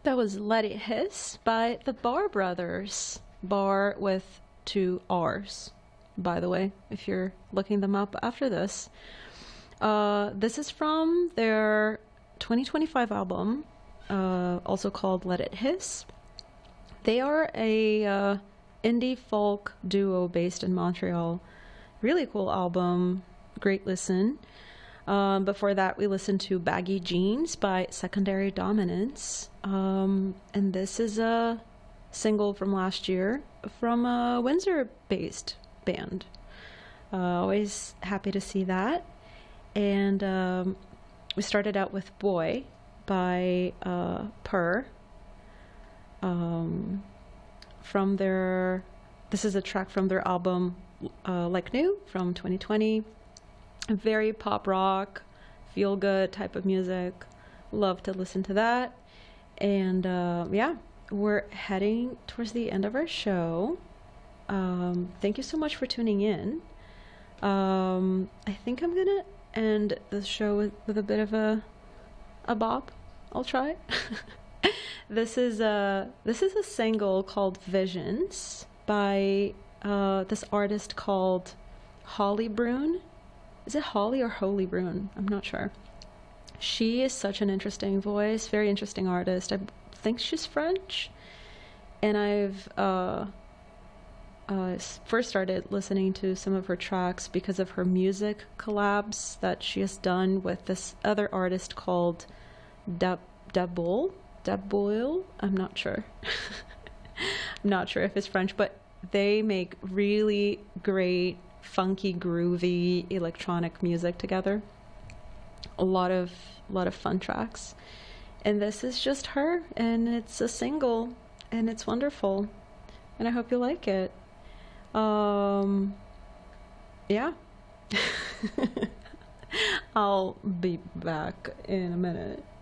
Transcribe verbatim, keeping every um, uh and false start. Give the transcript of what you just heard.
That was Let It Hiss by the Bar Brothers. Bar with two R's, by the way, if you're looking them up after this. Uh, this is from their twenty twenty-five album, uh, also called Let It Hiss. They are a uh, indie folk duo based in Montreal. Really cool album, great listen. Um, before that, we listened to Baggy Jeans by Secondary Dominance. Um, and this is a single from last year from a Windsor-based band. Uh, always happy to see that. And um, we started out with Boy by uh, Purr. Um, from their, this is a track from their album uh, Like New from twenty twenty. Very pop rock, feel good type of music. Love to listen to that. And uh, yeah, we're heading towards the end of our show. Um, thank you so much for tuning in. Um, I think I'm gonna end the show with, with a bit of a a bop. I'll try. This is a this is a single called Visions by uh, this artist called Holly Brune. Is it Holly or Holy Brune? I'm not sure. She is such an interesting voice, very interesting artist. I think she's French. And I've uh, uh, first started listening to some of her tracks because of her music collabs that she has done with this other artist called Dab Dabol. Daboil? I'm not sure. I'm not sure if it's French, but they make really great funky, groovy electronic music together. A lot of a lot of fun tracks. And this is just her, and it's a single, and it's wonderful. And I hope you like it. Um yeah. I'll be back in a minute.